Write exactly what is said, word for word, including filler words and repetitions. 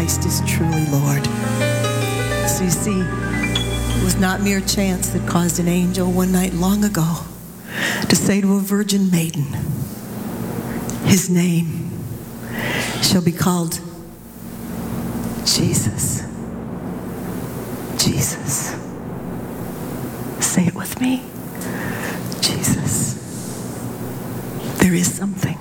Christ is truly Lord. So you see, it was not mere chance that caused an angel one night long ago to say to a virgin maiden, his name shall be called Jesus. Jesus. Say it with me. Jesus. There is something